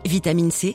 Vitamine C,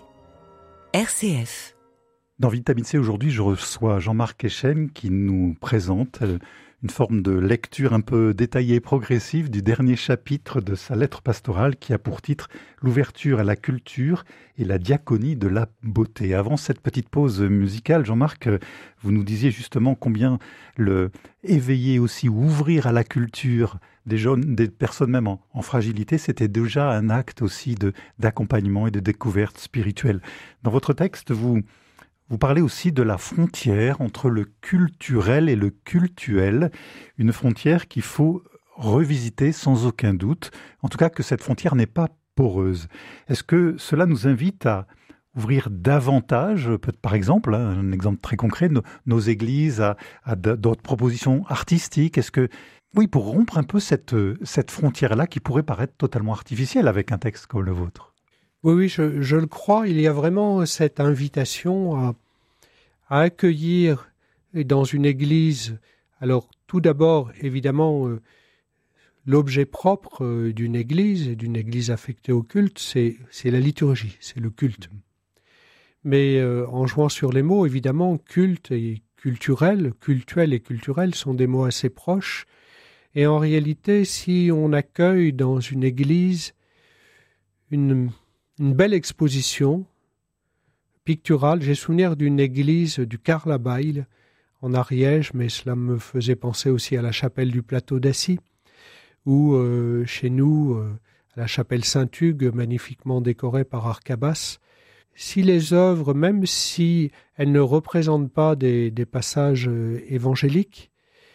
RCF. Dans Vitamine C, aujourd'hui, je reçois Jean-Marc Echen qui nous présente une forme de lecture un peu détaillée et progressive du dernier chapitre de sa lettre pastorale qui a pour titre « L'ouverture à la culture et la diaconie de la beauté ». Avant cette petite pause musicale, Jean-Marc, vous nous disiez justement combien le éveiller aussi, ouvrir à la culture des jeunes, des personnes même en fragilité, c'était déjà un acte aussi d'accompagnement et de découverte spirituelle. Dans votre texte, vous parlez aussi de la frontière entre le culturel et le cultuel, une frontière qu'il faut revisiter sans aucun doute, en tout cas que cette frontière n'est pas poreuse. Est-ce que cela nous invite à ouvrir davantage, peut-être par exemple, un exemple très concret, nos églises à d'autres propositions artistiques? Est-ce que, oui, pour rompre un peu cette frontière-là qui pourrait paraître totalement artificielle avec un texte comme le vôtre? Oui, je le crois. Il y a vraiment cette invitation à accueillir dans une église, alors tout d'abord, évidemment, l'objet propre d'une église affectée au culte, c'est la liturgie, c'est le culte. Mais en jouant sur les mots, évidemment, culte et culturel, cultuel et culturel sont des mots assez proches. Et en réalité, si on accueille dans une église une belle exposition picturale. J'ai souvenir d'une église du Carlabail en Ariège, mais cela me faisait penser aussi à la chapelle du Plateau d'Assy, ou chez nous, à la chapelle Saint-Hugues, magnifiquement décorée par Arcabas. Si les œuvres, même si elles ne représentent pas des passages évangéliques,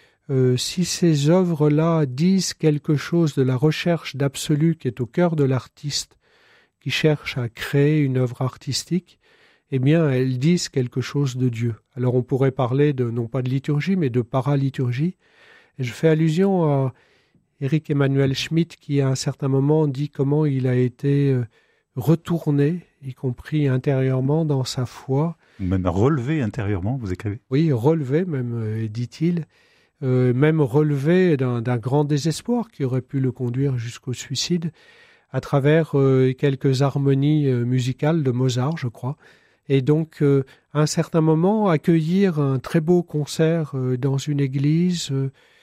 si ces œuvres-là disent quelque chose de la recherche d'absolu qui est au cœur de l'artiste, qui cherchent à créer une œuvre artistique, eh bien, elles disent quelque chose de Dieu. Alors, on pourrait parler non pas de liturgie, mais de paraliturgie. Et je fais allusion à Éric Emmanuel Schmitt, qui, à un certain moment, dit comment il a été retourné, y compris intérieurement, dans sa foi. Même relevé intérieurement, vous écrivez? Oui, relevé, même, dit-il. Même relevé d'un grand désespoir qui aurait pu le conduire jusqu'au suicide, à travers quelques harmonies musicales de Mozart, je crois. Et donc, à un certain moment, accueillir un très beau concert dans une église,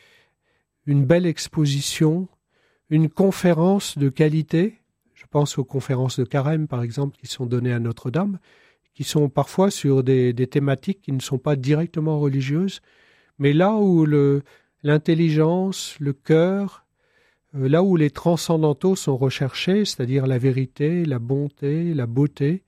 une belle exposition, une conférence de qualité, je pense aux conférences de Carême, par exemple, qui sont données à Notre-Dame, qui sont parfois sur des thématiques qui ne sont pas directement religieuses, mais là où l'intelligence, le cœur, là où les transcendantaux sont recherchés, c'est-à-dire la vérité, la bonté, la beauté,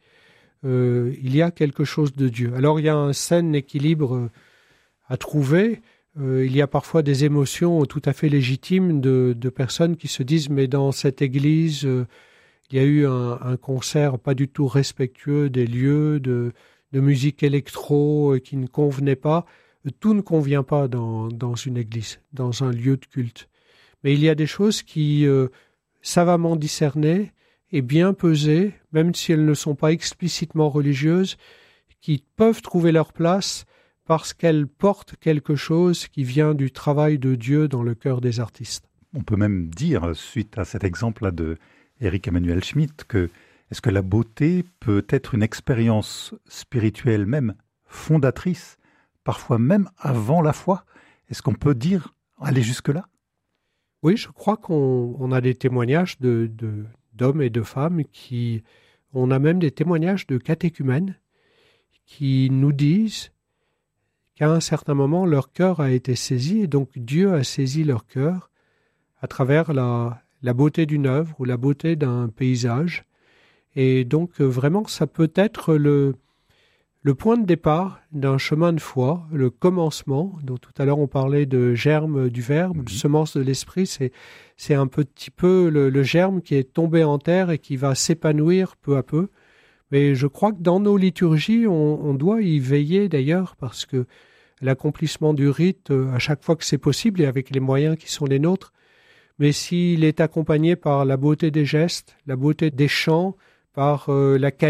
il y a quelque chose de Dieu. Alors il y a un sain équilibre à trouver. Il y a parfois des émotions tout à fait légitimes de personnes qui se disent « mais dans cette église, il y a eu un concert pas du tout respectueux des lieux, de musique électro qui ne convenait pas ». Tout ne convient pas dans une église, dans un lieu de culte. Mais il y a des choses qui, savamment discernées et bien pesées, même si elles ne sont pas explicitement religieuses, qui peuvent trouver leur place parce qu'elles portent quelque chose qui vient du travail de Dieu dans le cœur des artistes. On peut même dire, suite à cet exemple-là de Éric Emmanuel Schmitt, est-ce que la beauté peut être une expérience spirituelle même fondatrice, parfois même avant la foi? Est-ce qu'on peut dire aller jusque-là? Oui, je crois qu'on a des témoignages d'hommes et de femmes on a même des témoignages de catéchumènes qui nous disent qu'à un certain moment, leur cœur a été saisi et donc Dieu a saisi leur cœur à travers la beauté d'une œuvre ou la beauté d'un paysage. Et donc vraiment, ça peut être le point de départ d'un chemin de foi, le commencement, dont tout à l'heure on parlait de germe du verbe, de semence de l'esprit, c'est un petit peu le germe qui est tombé en terre et qui va s'épanouir peu à peu. Mais je crois que dans nos liturgies, on doit y veiller d'ailleurs, parce que l'accomplissement du rite, à chaque fois que c'est possible et avec les moyens qui sont les nôtres, mais s'il est accompagné par la beauté des gestes, la beauté des chants, par la qualité